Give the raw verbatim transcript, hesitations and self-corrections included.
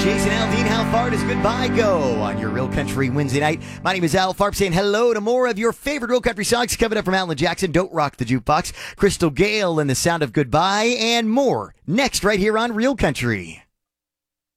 Jason Aldean, how far does goodbye go on your Real Country Wednesday night? My name is Al Farp saying hello to more of your favorite Real Country songs coming up from Alan Jackson, Don't Rock the Jukebox, Crystal Gale and the Sound of Goodbye, and more next right here on Real Country.